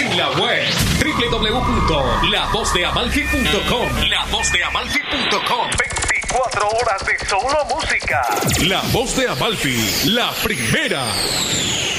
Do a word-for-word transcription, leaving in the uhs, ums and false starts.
en la web doble u doble u doble u punto la voz de amalfi punto com. la voz de amalfi punto com. veinticuatro horas de solo música. La Voz de Amalfi, la primera.